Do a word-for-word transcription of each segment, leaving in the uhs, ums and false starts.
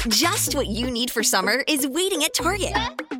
Just what you need for summer is waiting at Target.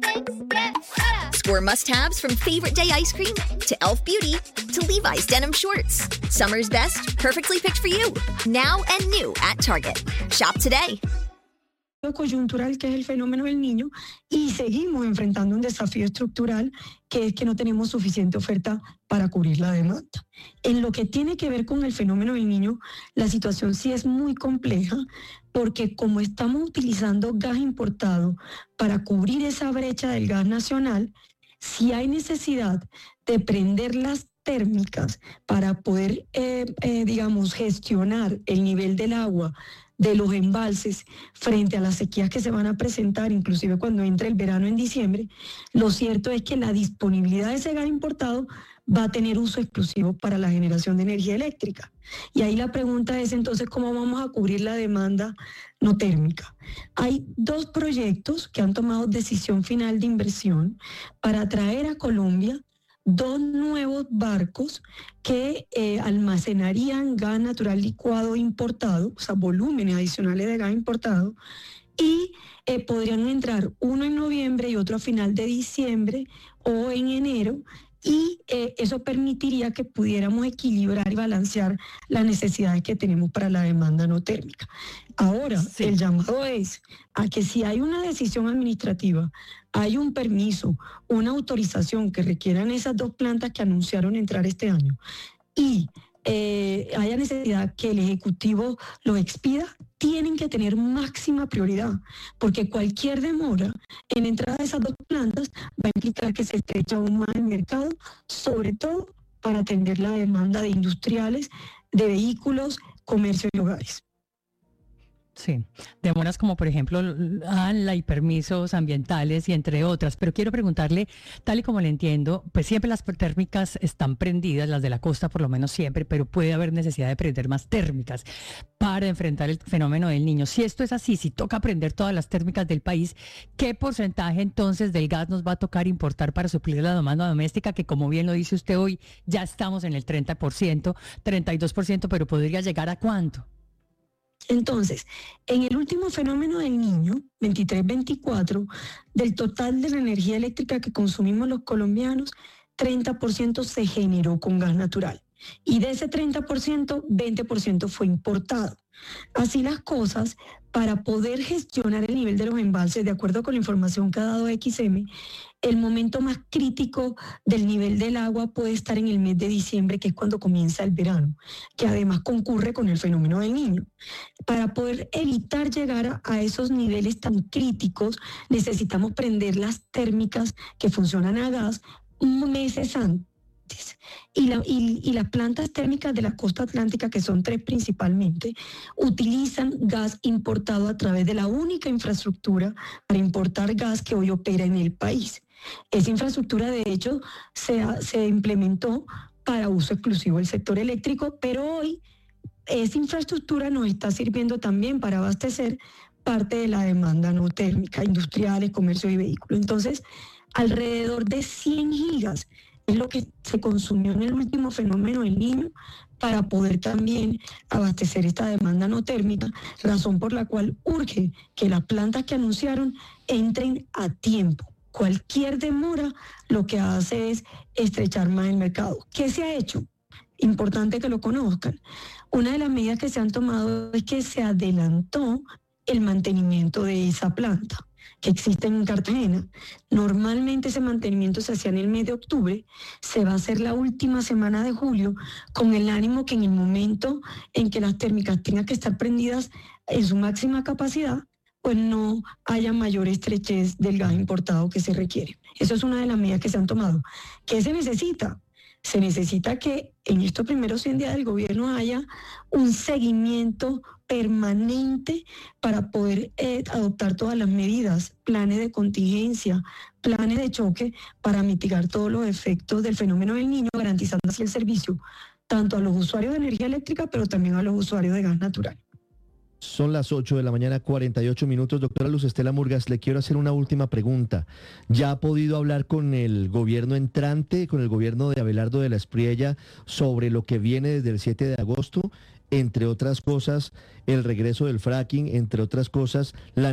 Score must-haves from favorite day ice cream to e l f Beauty to Levi's denim shorts. Summer's best, perfectly picked for you. Now and new at Target. Shop today. Coyuntural, que es el fenómeno del niño, y seguimos enfrentando un desafío estructural, que es que no tenemos suficiente oferta para cubrir la demanda. En lo que tiene que ver con el fenómeno del niño, la situación sí es muy compleja, porque como estamos utilizando gas importado para cubrir esa brecha del gas nacional, si hay necesidad de prender las térmicas para poder, eh, eh, digamos, gestionar el nivel del agua de los embalses frente a las sequías que se van a presentar, inclusive cuando entre el verano en diciembre, lo cierto es que la disponibilidad de ese gas importado va a tener uso exclusivo para la generación de energía eléctrica. Y ahí la pregunta es entonces, ¿cómo vamos a cubrir la demanda no térmica? Hay dos proyectos que han tomado decisión final de inversión para traer a Colombia dos nuevos barcos que eh, almacenarían gas natural licuado importado, o sea, volúmenes adicionales de gas importado, y eh, podrían entrar uno en noviembre y otro a final de diciembre o en enero, y eh, eso permitiría que pudiéramos equilibrar y balancear las necesidades que tenemos para la demanda no térmica. Ahora, sí, el llamado es a que si hay una decisión administrativa, hay un permiso, una autorización que requieran esas dos plantas que anunciaron entrar este año, y eh, haya necesidad que el Ejecutivo lo expida, tienen que tener máxima prioridad, porque cualquier demora en entrada de esas dos plantas va a implicar que se estrecha aún más el mercado, sobre todo para atender la demanda de industriales, de vehículos, comercio y hogares. Sí, demoras como por ejemplo ANLA y permisos ambientales y entre otras, pero quiero preguntarle, tal y como le entiendo, pues siempre las térmicas están prendidas, las de la costa por lo menos siempre, pero puede haber necesidad de prender más térmicas para enfrentar el fenómeno del niño. Si esto es así, si toca prender todas las térmicas del país, ¿qué porcentaje entonces del gas nos va a tocar importar para suplir la demanda doméstica, que como bien lo dice usted hoy, ya estamos en el treinta por ciento, treinta y dos por ciento, pero podría llegar a cuánto? Entonces, en el último fenómeno del niño, veintitrés veinticuatro, del total de la energía eléctrica que consumimos los colombianos, treinta por ciento se generó con gas natural. Y de ese treinta por ciento, veinte por ciento fue importado. Así las cosas, para poder gestionar el nivel de los embalses, de acuerdo con la información que ha dado X M, el momento más crítico del nivel del agua puede estar en el mes de diciembre, que es cuando comienza el verano, que además concurre con el fenómeno del niño. Para poder evitar llegar a, a esos niveles tan críticos, necesitamos prender las térmicas que funcionan a gas meses antes. Y, la, y, y las plantas térmicas de la costa atlántica, que son tres principalmente, utilizan gas importado a través de la única infraestructura para importar gas que hoy opera en el país. Esa infraestructura, de hecho, se, se implementó para uso exclusivo del sector eléctrico, pero hoy esa infraestructura nos está sirviendo también para abastecer parte de la demanda no térmica, industriales, comercio y vehículos. Entonces, alrededor de cien gigas es lo que se consumió en el último fenómeno del niño para poder también abastecer esta demanda no térmica, razón por la cual urge que las plantas que anunciaron entren a tiempo. Cualquier demora lo que hace es estrechar más el mercado. ¿Qué se ha hecho? Importante que lo conozcan. Una de las medidas que se han tomado es que se adelantó el mantenimiento de esa planta que existen en Cartagena. Normalmente ese mantenimiento se hacía en el mes de octubre, se va a hacer la última semana de julio, con el ánimo que en el momento en que las térmicas tengan que estar prendidas en su máxima capacidad, pues no haya mayor estrechez del gas importado que se requiere. Eso es una de las medidas que se han tomado. ¿Qué se necesita? Se necesita que en estos primeros cien días del gobierno haya un seguimiento permanente para poder eh, adoptar todas las medidas, planes de contingencia, planes de choque para mitigar todos los efectos del fenómeno del niño, garantizando así el servicio tanto a los usuarios de energía eléctrica, pero también a los usuarios de gas natural. Son las ocho de la mañana, cuarenta y ocho minutos. Doctora Luz Estela Murgas, le quiero hacer una última pregunta. ¿Ya ha podido hablar con el gobierno entrante, con el gobierno de Abelardo de la Espriella, sobre lo que viene desde el siete de agosto? Entre otras cosas, el regreso del fracking, entre otras cosas, la